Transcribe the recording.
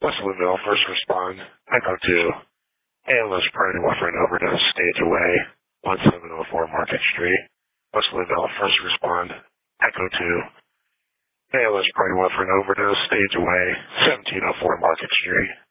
West Louisville, first respond. Echo 2. ALS party for an overdose, stage away. 1704 Market Street. West Louisville, first respond. Echo 2. ALS party for an overdose, stage away. 1704 Market Street.